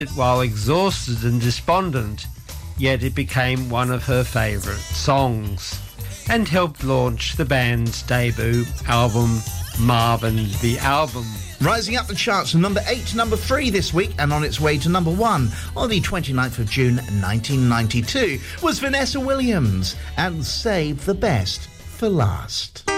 while exhausted and despondent, yet it became one of her favourite songs and helped launch the band's debut album, Marvin the Album. Rising up the charts from number 8 to number 3 this week and on its way to number 1 on the 29th of June 1992 was Vanessa Williams and Save the Best for Last.